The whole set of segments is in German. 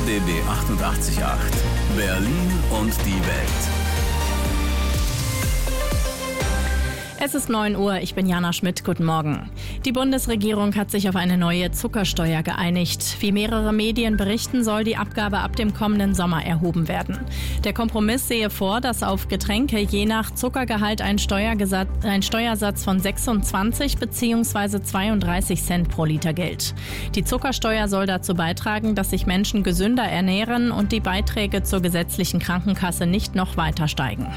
RBB 88.8 Berlin und die Welt. Es ist 9 Uhr, ich bin Jana Schmidt, guten Morgen. Die Bundesregierung hat sich auf eine neue Zuckersteuer geeinigt. Wie mehrere Medien berichten, soll die Abgabe ab dem kommenden Sommer erhoben werden. Der Kompromiss sehe vor, dass auf Getränke je nach Zuckergehalt ein Steuersatz von 26 bzw. 32 Cent pro Liter gilt. Die Zuckersteuer soll dazu beitragen, dass sich Menschen gesünder ernähren und die Beiträge zur gesetzlichen Krankenkasse nicht noch weiter steigen.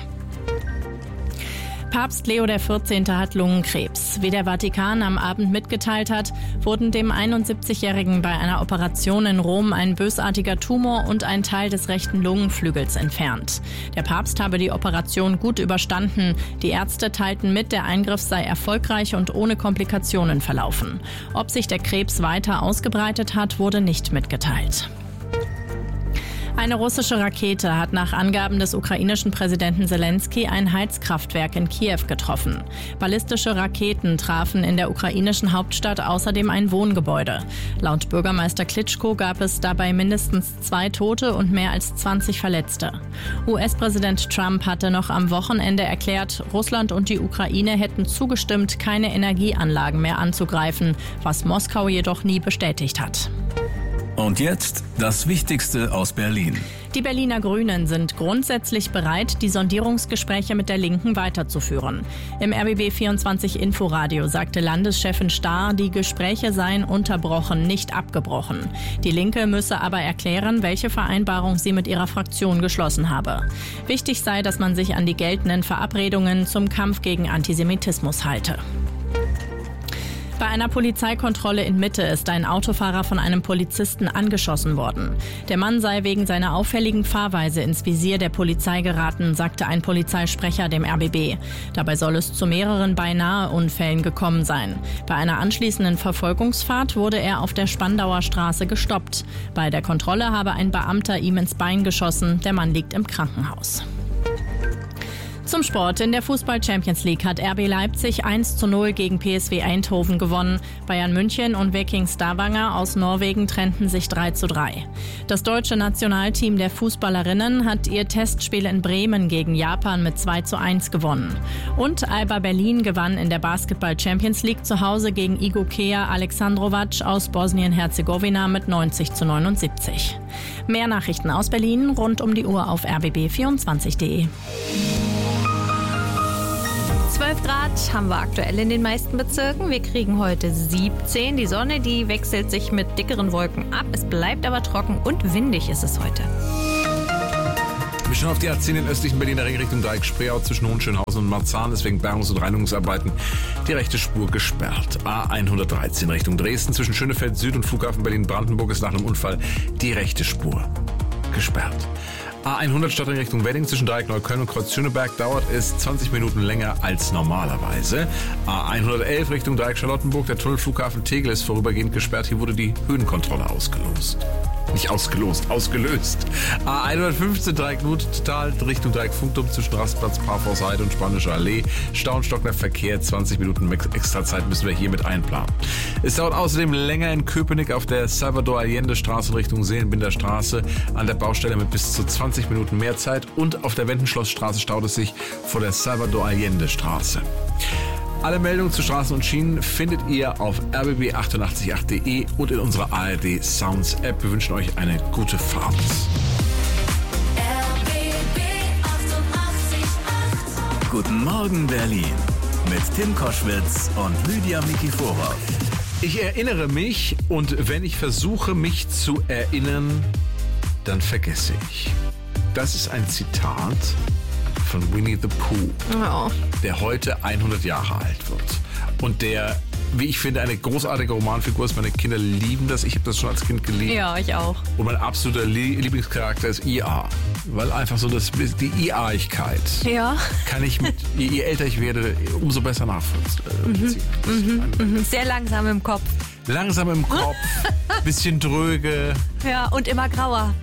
Papst Leo XIV. Hat Lungenkrebs. Wie der Vatikan am Abend mitgeteilt hat, wurden dem 71-Jährigen bei einer Operation in Rom ein bösartiger Tumor und ein Teil des rechten Lungenflügels entfernt. Der Papst habe die Operation gut überstanden. Die Ärzte teilten mit, der Eingriff sei erfolgreich und ohne Komplikationen verlaufen. Ob sich der Krebs weiter ausgebreitet hat, wurde nicht mitgeteilt. Eine russische Rakete hat nach Angaben des ukrainischen Präsidenten Selenskyj ein Heizkraftwerk in Kiew getroffen. Ballistische Raketen trafen in der ukrainischen Hauptstadt außerdem ein Wohngebäude. Laut Bürgermeister Klitschko gab es dabei mindestens 2 Tote und mehr als 20 Verletzte. US-Präsident Trump hatte noch am Wochenende erklärt, Russland und die Ukraine hätten zugestimmt, keine Energieanlagen mehr anzugreifen, was Moskau jedoch nie bestätigt hat. Und jetzt das Wichtigste aus Berlin. Die Berliner Grünen sind grundsätzlich bereit, die Sondierungsgespräche mit der Linken weiterzuführen. Im RBB 24 Inforadio sagte Landeschefin Stahr, die Gespräche seien unterbrochen, nicht abgebrochen. Die Linke müsse aber erklären, welche Vereinbarung sie mit ihrer Fraktion geschlossen habe. Wichtig sei, dass man sich an die geltenden Verabredungen zum Kampf gegen Antisemitismus halte. Bei einer Polizeikontrolle in Mitte ist ein Autofahrer von einem Polizisten angeschossen worden. Der Mann sei wegen seiner auffälligen Fahrweise ins Visier der Polizei geraten, sagte ein Polizeisprecher dem RBB. Dabei soll es zu mehreren Beinahe-Unfällen gekommen sein. Bei einer anschließenden Verfolgungsfahrt wurde er auf der Spandauer Straße gestoppt. Bei der Kontrolle habe ein Beamter ihm ins Bein geschossen. Der Mann liegt im Krankenhaus. Zum Sport. In der Fußball-Champions League hat RB Leipzig 1:0 gegen PSV Eindhoven gewonnen. Bayern München und Viking Stavanger aus Norwegen trennten sich 3:3. Das deutsche Nationalteam der Fußballerinnen hat ihr Testspiel in Bremen gegen Japan mit 2:1 gewonnen. Und Alba Berlin gewann in der Basketball-Champions League zu Hause gegen Igokea Aleksandrovac aus Bosnien-Herzegowina mit 90:79. Mehr Nachrichten aus Berlin rund um die Uhr auf rbb24.de. 12 Grad haben wir aktuell in den meisten Bezirken. Wir kriegen heute 17. Die Sonne, die wechselt sich mit dickeren Wolken ab. Es bleibt aber trocken und windig ist es heute. Wir schauen auf die A10 in östlichen Berliner Ring Richtung Dreieck-Spreeau zwischen Hohenschönhausen und Marzahn. Deswegen Bergungs- und Reinigungsarbeiten. Die rechte Spur gesperrt. A113 Richtung Dresden zwischen Schönefeld Süd und Flughafen Berlin-Brandenburg ist nach einem Unfall die rechte Spur gesperrt. A100 Stadtring Richtung Wedding zwischen Dreieck Neukölln und Kreuz Schöneberg dauert es 20 Minuten länger als normalerweise. A111 Richtung Dreieck Charlottenburg, der Tunnelflughafen Tegel ist vorübergehend gesperrt. Hier wurde die Höhenkontrolle ausgelöst. A115 Dreieck Ludtal Richtung Dreieck Funkturm zwischen Rastplatz, Parforceheide und Spanische Allee. Stau und stockender Verkehr, 20 Minuten extra Zeit müssen wir hier mit einplanen. Es dauert außerdem länger in Köpenick auf der Salvador Allende Straße Richtung Seelenbinder Straße an der Baustelle mit bis zu 20 Minuten mehr Zeit und auf der Wendenschlossstraße staut es sich vor der Salvador Allende Straße. Alle Meldungen zu Straßen und Schienen findet ihr auf rbb888.de und in unserer ARD Sounds App. Wir wünschen euch eine gute Fahrt. RBB 88.8 Guten Morgen Berlin mit Tim Koschwitz und Lydia Mikiforov. Ich erinnere mich und wenn ich versuche, mich zu erinnern, dann vergesse ich. Das ist ein Zitat von Winnie the Pooh, der heute 100 Jahre alt wird. Und der, wie ich finde, eine großartige Romanfigur ist. Meine Kinder lieben das. Ich habe das schon als Kind geliebt. Ja, ich auch. Und mein absoluter Lieblingscharakter ist IA. Weil einfach so die IA-igkeit kann ich mit, je älter ich werde, umso besser nachvollziehen. Sehr langsam im Kopf. Langsam im Kopf, bisschen dröge. Ja, und immer grauer.